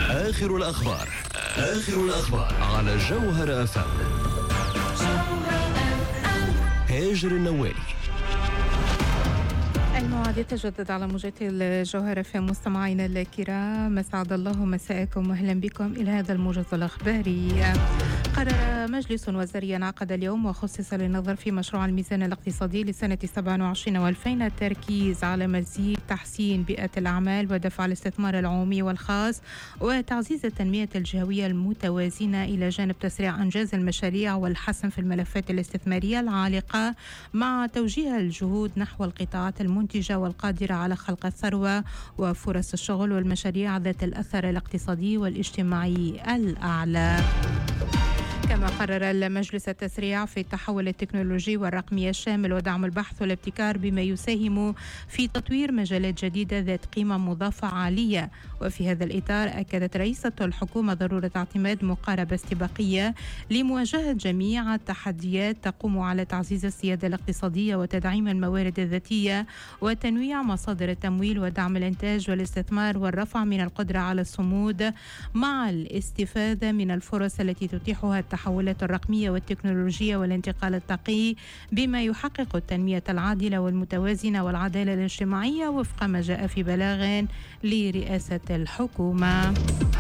آخر الأخبار على جوهر FM. هاجر النوالي. الموعد يتجدد على موجات الجوهرة في مستمعينا الكرام. مسعد الله مساءكم واهلا بكم إلى هذا الموجز الأخباري. قرر مجلس وزاري انعقد اليوم وخصص للنظر في مشروع الميزان الاقتصادي لسنة 27 و2000 التركيز على مزيد تحسين بيئة الأعمال ودفع الاستثمار العمومي والخاص وتعزيز التنمية الجهوية المتوازنة إلى جانب تسريع إنجاز المشاريع والحسم في الملفات الاستثمارية العالقة مع توجيه الجهود نحو القطاعات المنتجة والقادرة على خلق الثروة وفرص الشغل والمشاريع ذات الأثر الاقتصادي والاجتماعي الأعلى. كما قرر المجلس التسريع في التحول التكنولوجي والرقمي الشامل ودعم البحث والابتكار بما يساهم في تطوير مجالات جديدة ذات قيمة مضافة عالية. وفي هذا الإطار أكدت رئيسة الحكومة ضرورة اعتماد مقاربة استباقية لمواجهة جميع التحديات تقوم على تعزيز السيادة الاقتصادية وتدعيم الموارد الذاتية وتنويع مصادر التمويل ودعم الإنتاج والاستثمار والرفع من القدرة على الصمود مع الاستفادة من الفرص التي تتيحها التحولات الرقمية والتكنولوجية والانتقال التقي بما يحقق التنمية العادلة والمتوازنة والعدالة الاجتماعية وفق ما جاء في بلاغ لرئاسة الحكومة.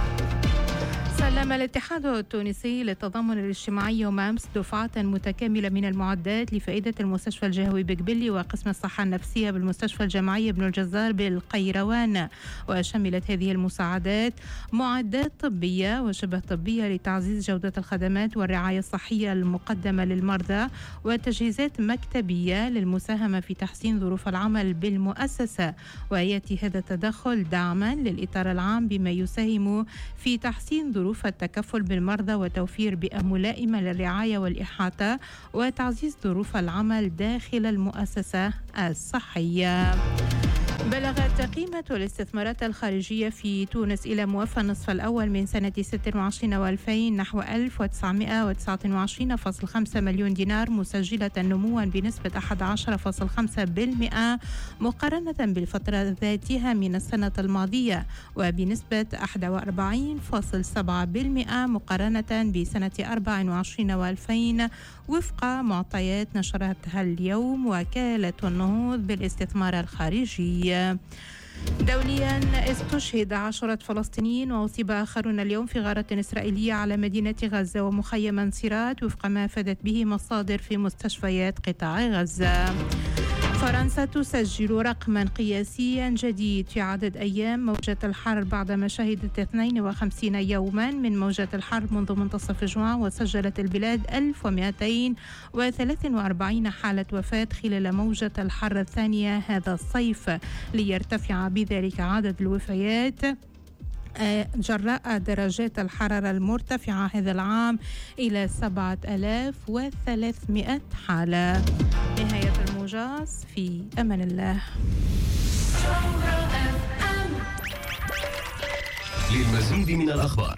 سلم الاتحاد التونسي للتضامن الاجتماعي يوم أمس دفعات متكاملة من المعدات لفائدة المستشفى الجهوي بقبلي وقسم الصحة النفسية بالمستشفى الجامعي ابن الجزار بالقيروان. وشملت هذه المساعدات معدات طبية وشبه طبية لتعزيز جودة الخدمات والرعاية الصحية المقدمة للمرضى وتجهيزات مكتبية للمساهمة في تحسين ظروف العمل بالمؤسسة. ويأتي هذا التدخل دعما للإطار العام بما يساهم في تحسين ظروف التكفل بالمرضى وتوفير بيئة ملائمة للرعاية والإحاطة وتعزيز ظروف العمل داخل المؤسسة الصحية. بلغت قيمة الاستثمارات الخارجية في تونس إلى موافى النصف الأول من سنة 26 و2000 نحو 1929.5 مليون دينار مسجلة نموا بنسبة 11.5% مقارنة بالفترة ذاتها من السنة الماضية وبنسبة 41.7% مقارنة بسنة 24 و2000 وفق معطيات نشرتها اليوم وكالة النهوض بالاستثمار الخارجي. دوليا استشهد 10 فلسطينيين وأصيب آخرون اليوم في غارة إسرائيلية على مدينة غزة ومخيم انصيرات وفق ما أفادت به مصادر في مستشفيات قطاع غزة. فرنسا تسجل رقما قياسيا جديد في عدد أيام موجة الحر بعدما شهدت 52 يوما من موجة الحر منذ منتصف جوان وسجلت البلاد 1243 حالة وفاة خلال موجة الحر الثانية هذا الصيف ليرتفع بذلك عدد الوفيات جراء درجات الحرارة المرتفعة هذا العام إلى 7300 حالة. نهاية الموجز في أمان الله. للمزيد من الأخبار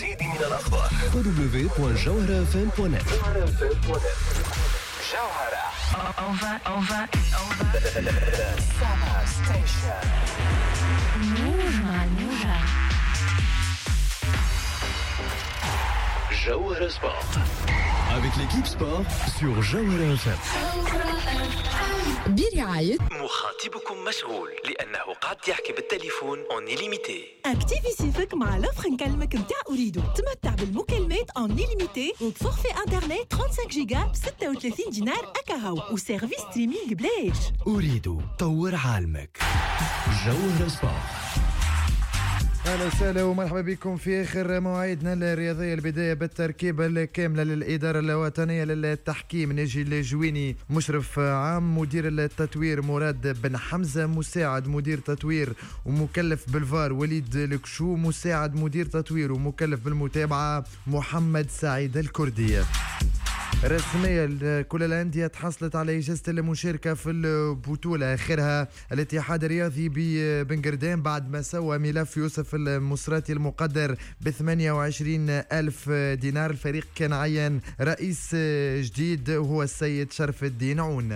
www.jawharafm.net. جوهرة Summer Station. Jawhara Sport avec l'équipe sport sur Jawhara FM. برعاية مخاطبكم مشغول لأنه قاعد يحكي بالتليفون اون ليميتي. اكتيفي سيفك مع لوفر نكلمك متاع أريدو. تمتع بالمكالمات اون ليميتي وبفورفي انترنت 35 جيجا ب 36 دينار أكاهو وسيرفيس ستريمينغ بلاش. أريد طور عالمك. جوهرة سبورت. اهلا وسهلا ومرحبا بكم في اخر مواعيدنا الرياضيه. البدايه بالتركيبه الكامله للاداره الوطنيه للتحكيم. نجي الجويني مشرف عام، مدير التطوير مراد بن حمزه مساعد مدير تطوير ومكلف بالفار وليد الكشو مساعد مدير تطوير ومكلف بالمتابعه محمد سعيد الكردي. رسميا كل الأندية تحصلت على إجازة المشاركة في البطولة، آخرها الاتحاد الرياضي ببنقردان بعد ما سوى ملف يوسف المصراتي المقدر ب28,000 دينار. الفريق كان عين رئيس جديد وهو السيد شرف الدين عون.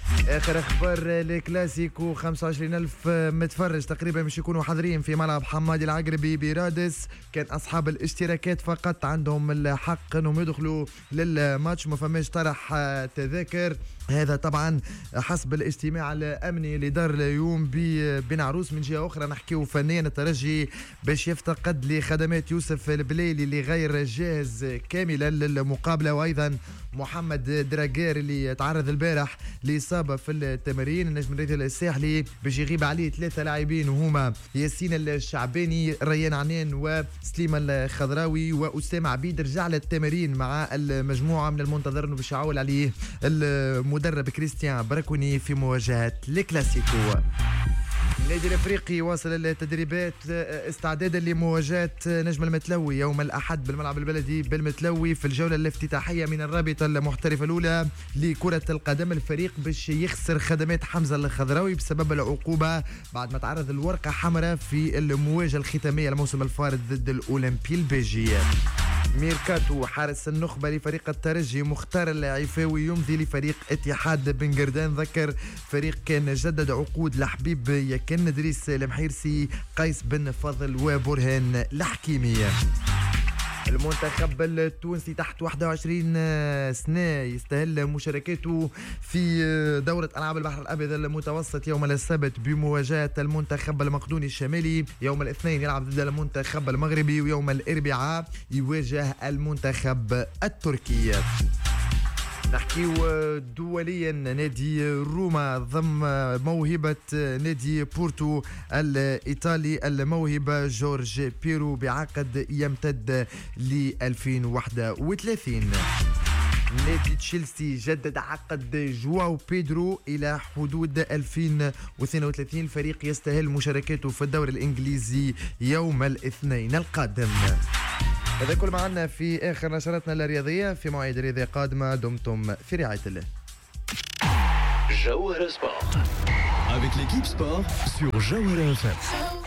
اخر اخبار الكلاسيكو 25,000 متفرج تقريبا مش يكونوا حاضرين في ملعب حمادي العقربي برادس. كان اصحاب الاشتراكات فقط عندهم الحق انهم يدخلوا للماتش، ما فماش طرح تذاكر. هذا طبعا حسب الاجتماع الامني اللي دار اليوم ببن عروس. من جهه اخرى نحكيو فنيا الترجي باش يفتقد لخدمات يوسف البليلي اللي غير جاهز كاملا للمقابله، وايضا محمد دراجير اللي تعرض البارح لاصابه في التمرين. النجم الرياضي الساحلي باش يغيب عليه 3 لاعبين وهما ياسين الشعباني، ريان عنان وسليمة الخضراوي واسامه عبيد. رجع للتمرين مع المجموعه من المنتظر انه باش يعول عليه المدرب كريستيان براكوني في مواجهه الكلاسيكو. النادي الافريقي واصل التدريبات استعدادا لمواجهه نجم المتلوي يوم الاحد بالملعب البلدي بالمتلوي في الجوله الافتتاحيه من الرابطه المحترفه الاولى لكره القدم. الفريق باش يخسر خدمات حمزه الخضراوي بسبب العقوبه بعد ما تعرض الورقه حمراء في المواجهه الختاميه الموسم الفارط ضد الاولمبي البيجي. ميركاتو حارس النخبة لفريق الترجي مختار العفاوي يمضي لفريق اتحاد بن قردان. ذكر فريق كان جدد عقود لحبيب يكن، ادريس المحيرسي، قيس بن فضل وبرهان الحكيمي. المنتخب التونسي تحت 21 سنة يستهل مشاركته في دورة ألعاب البحر الأبيض المتوسط يوم السبت بمواجهة المنتخب المقدوني الشمالي. يوم الاثنين يلعب ضد المنتخب المغربي، ويوم الأربعاء يواجه المنتخب التركي. نحكيو دوليا. نادي روما ضم موهبة نادي بورتو الإيطالي الموهبة جورج بيرو بعقد يمتد ل 2031. نادي تشيلسي جدد عقد جواو بيدرو إلى حدود 2032. الفريق يستهل مشاركته في الدوري الإنجليزي يوم الاثنين القادم. هذا كل ما عنا في آخر نشراتنا الرياضية. في موعد رياضية قادمة دمتم في رعاية الله. Jawara Sport. Avec l'équipe sport sur Jawara FM.